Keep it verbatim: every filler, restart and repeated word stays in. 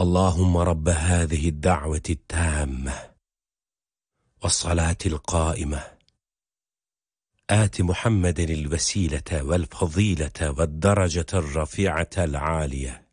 اللهم رب هذه الدعوة التامة والصلاة القائمة آت محمد الوسيلة والفضيلة والدرجة الرفيعة العالية